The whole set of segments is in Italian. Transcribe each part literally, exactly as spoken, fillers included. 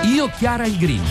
Io Chiara il Green.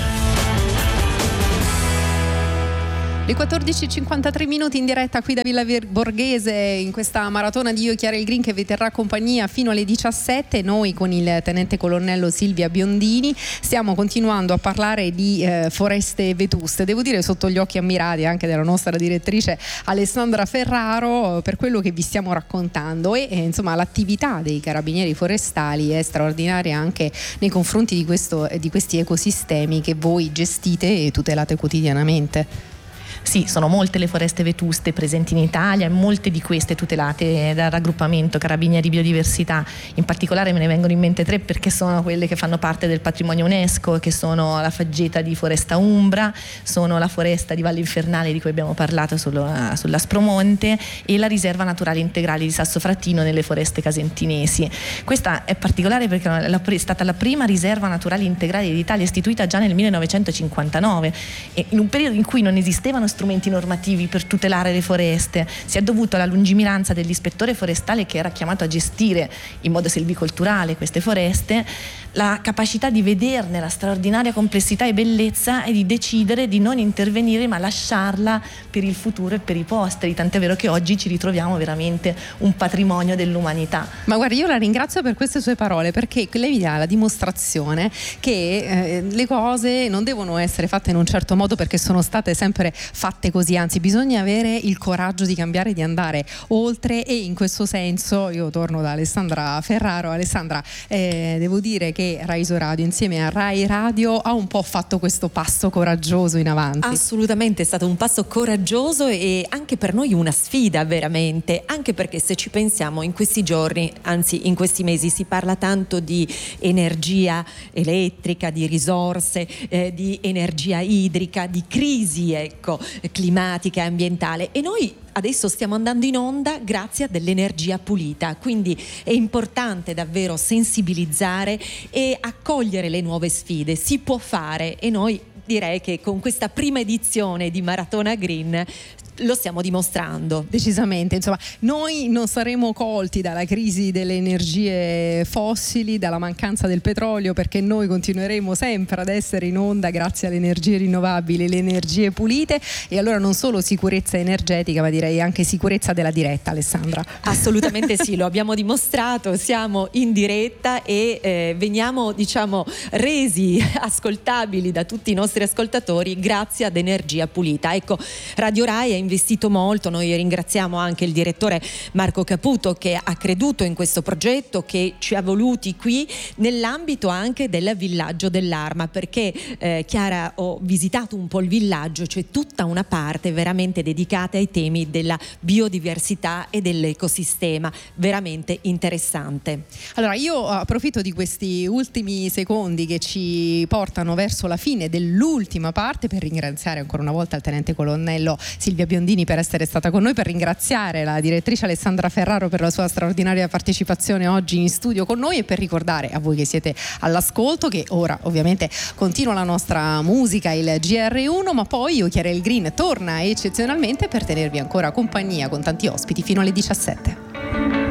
Le quattordici e cinquantatré minuti in diretta qui da Villa Borghese in questa maratona di Io Chiara il Green che vi terrà compagnia fino alle diciassette. Noi con il tenente colonnello Silvia Biondini stiamo continuando a parlare di eh, foreste vetuste, devo dire sotto gli occhi ammirati anche della nostra direttrice Alessandra Ferraro per quello che vi stiamo raccontando e eh, insomma l'attività dei carabinieri forestali è straordinaria anche nei confronti di, questo, di questi ecosistemi che voi gestite e tutelate quotidianamente. Sì, sono molte le foreste vetuste presenti in Italia e molte di queste tutelate dal raggruppamento Carabinieri Biodiversità. In particolare me ne vengono in mente tre perché sono quelle che fanno parte del patrimonio UNESCO, che sono la faggeta di Foresta Umbra, sono la foresta di Valle Infernale di cui abbiamo parlato sulla, sull'Aspromonte e la riserva naturale integrale di Sassofrattino nelle foreste casentinesi. Questa è particolare perché è stata la prima riserva naturale integrale d'Italia istituita già nel millenovecentocinquantanove e in un periodo in cui non esistevano strumenti normativi per tutelare le foreste. Si è dovuto alla lungimiranza dell'ispettore forestale che era chiamato a gestire in modo selvicolturale queste foreste, la capacità di vederne la straordinaria complessità e bellezza e di decidere di non intervenire ma lasciarla per il futuro e per i posteri, tant'è vero che oggi ci ritroviamo veramente un patrimonio dell'umanità. Ma guardi, io la ringrazio per queste sue parole perché lei mi dà la dimostrazione che eh, le cose non devono essere fatte in un certo modo perché sono state sempre fatte così, anzi bisogna avere il coraggio di cambiare, di andare oltre e in questo senso io torno da Alessandra Ferraro. Alessandra, eh, devo dire che Raiso Radio insieme a Rai Radio ha un po' fatto questo passo coraggioso in avanti. Assolutamente, è stato un passo coraggioso e anche per noi una sfida veramente, anche perché se ci pensiamo in questi giorni, anzi in questi mesi si parla tanto di energia elettrica, di risorse, eh, di energia idrica, di crisi ecco climatica e ambientale e noi adesso stiamo andando in onda grazie a dell'energia pulita, quindi è importante davvero sensibilizzare e accogliere le nuove sfide, si può fare e noi direi che con questa prima edizione di Maratona Green lo stiamo dimostrando. Decisamente, insomma, noi non saremo colti dalla crisi delle energie fossili, dalla mancanza del petrolio, perché noi continueremo sempre ad essere in onda grazie alle energie rinnovabili, le energie pulite e allora non solo sicurezza energetica, ma direi anche sicurezza della diretta, Alessandra. Assolutamente sì, lo abbiamo dimostrato, siamo in diretta e eh, veniamo diciamo resi ascoltabili da tutti i nostri ascoltatori grazie ad energia pulita. Ecco, Radio Rai è investito molto, noi ringraziamo anche il direttore Marco Caputo che ha creduto in questo progetto, che ci ha voluti qui nell'ambito anche del villaggio dell'Arma, perché eh, Chiara, ho visitato un po' il villaggio, c'è tutta una parte veramente dedicata ai temi della biodiversità e dell'ecosistema, veramente interessante. Allora io approfitto di questi ultimi secondi che ci portano verso la fine dell'ultima parte per ringraziare ancora una volta il tenente colonnello Silvia Biondini per essere stata con noi, per ringraziare la direttrice Alessandra Ferraro per la sua straordinaria partecipazione oggi in studio con noi e per ricordare a voi che siete all'ascolto che ora ovviamente continua la nostra musica, il G R uno, ma poi Io Chiara il Green torna eccezionalmente per tenervi ancora compagnia con tanti ospiti fino alle diciassette.